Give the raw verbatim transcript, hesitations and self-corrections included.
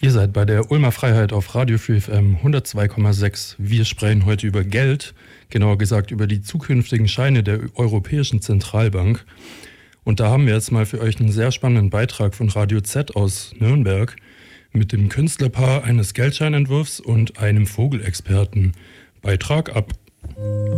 Ihr seid bei der Ulmer Freiheit auf Radio Free F M hundertzwei Komma sechs. Wir sprechen heute über Geld, genauer gesagt über die zukünftigen Scheine der Europäischen Zentralbank. Und da haben wir jetzt mal für euch einen sehr spannenden Beitrag von Radio Z aus Nürnberg mit dem Künstlerpaar eines Geldscheinentwurfs und einem Vogelexperten. Beitrag ab.